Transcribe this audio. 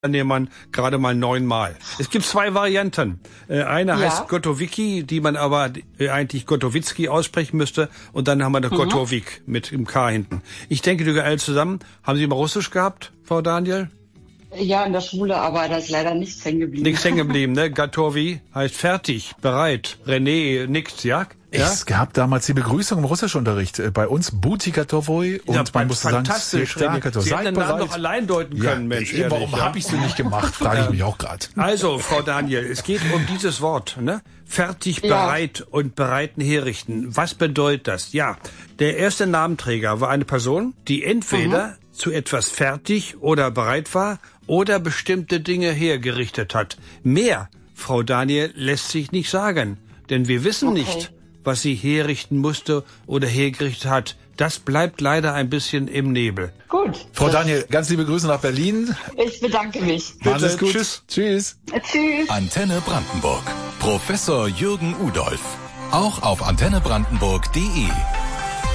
Teilnehmern gerade mal 9 Mal. Es gibt 2 Varianten. Eine heißt Gotowicki, die man aber eigentlich Gotowitzki aussprechen müsste. Und dann haben wir eine Gotowik mit dem K hinten. Ich denke, die gehören alle zusammen. Haben Sie mal Russisch gehabt, Frau Daniel? Ja, in der Schule, aber da ist leider nichts hängen geblieben. Nichts hängen geblieben, ne? Gotowi heißt fertig, bereit. René nickt, ja? Es gab damals die Begrüßung im Russischunterricht bei uns, Buti Gotovoi, und ja, man musste sagen, fantastisch, Sie hätten den Namen doch allein deuten können, Mensch. Ehrlich, warum habe ich sie nicht gemacht, frage ich mich auch gerade. Also, Frau Daniel, es geht um dieses Wort, ne? Fertig, bereit und bereiten herrichten. Was bedeutet das? Ja, der erste Namenträger war eine Person, die entweder zu etwas fertig oder bereit war oder bestimmte Dinge hergerichtet hat. Mehr, Frau Daniel, lässt sich nicht sagen, denn wir wissen nicht, was sie herrichten musste oder hergerichtet hat. Das bleibt leider ein bisschen im Nebel. Gut. Frau Daniel, ganz liebe Grüße nach Berlin. Ich bedanke mich. Alles gut. Tschüss. Tschüss. Tschüss. Antenne Brandenburg. Professor Jürgen Udolph. Auch auf antennebrandenburg.de.